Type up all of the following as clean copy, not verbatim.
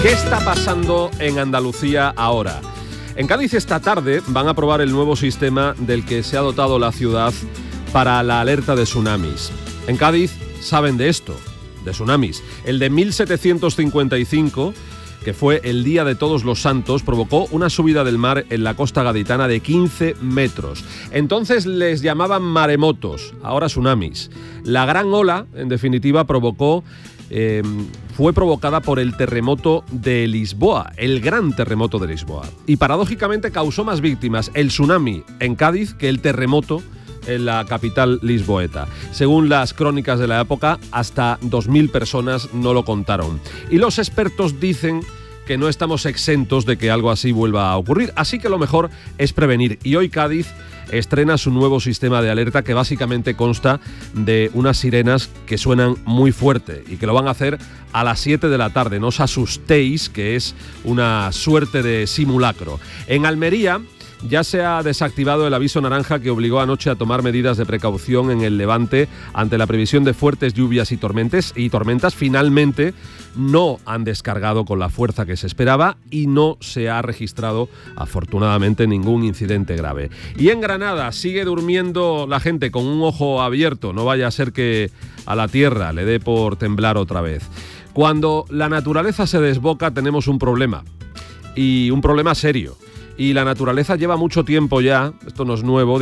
¿Qué está pasando en Andalucía ahora? En Cádiz esta tarde van a aprobar el nuevo sistema del que se ha dotado la ciudad para la alerta de tsunamis. En Cádiz saben de esto, de tsunamis. El de 1755, que fue el Día de Todos los Santos, provocó una subida del mar en la costa gaditana de 15 metros. Entonces les llamaban maremotos, ahora tsunamis. La gran ola, en definitiva, fue provocada por el terremoto de Lisboa, el gran terremoto de Lisboa. Y paradójicamente causó más víctimas el tsunami en Cádiz que el terremoto en la capital lisboeta. Según las crónicas de la época, hasta 2.000 personas no lo contaron. Y los expertos dicen que no estamos exentos de que algo así vuelva a ocurrir, así que lo mejor es prevenir. Y hoy Cádiz estrena su nuevo sistema de alerta, que básicamente consta de unas sirenas que suenan muy fuerte y que lo van a hacer a las 7 de la tarde. No os asustéis, que es una suerte de simulacro. En Almería ya se ha desactivado el aviso naranja que obligó anoche a tomar medidas de precaución en el Levante ante la previsión de fuertes lluvias y tormentas. Finalmente no han descargado con la fuerza que se esperaba y no se ha registrado, afortunadamente, ningún incidente grave. Y en Granada sigue durmiendo la gente con un ojo abierto. No vaya a ser que a la tierra le dé por temblar otra vez. Cuando la naturaleza se desboca tenemos un problema, y un problema serio. Y la naturaleza lleva mucho tiempo ya, esto no es nuevo,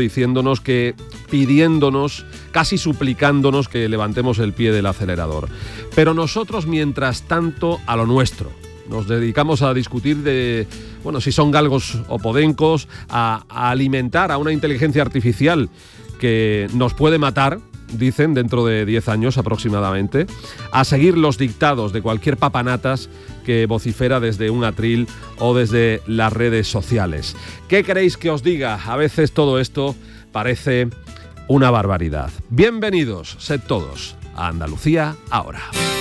pidiéndonos, casi suplicándonos que levantemos el pie del acelerador. Pero nosotros, mientras tanto, a lo nuestro. Nos dedicamos a discutir si son galgos o podencos, a alimentar a una inteligencia artificial que nos puede matar, dicen, dentro de 10 años aproximadamente, a seguir los dictados de cualquier papanatas que vocifera desde un atril o desde las redes sociales. ¿Qué queréis que os diga? A veces todo esto parece una barbaridad. Bienvenidos, sed todos, a Andalucía ahora.